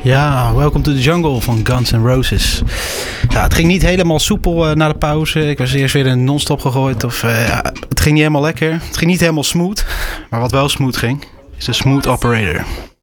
Ja, Welcome to the Jungle van Guns N' Roses. Ja, het ging niet helemaal soepel na de pauze. Ik was eerst weer in non-stop gegooid. Het ging niet helemaal lekker. Het ging niet helemaal smooth. Maar wat wel smooth ging, is de Smooth Operator.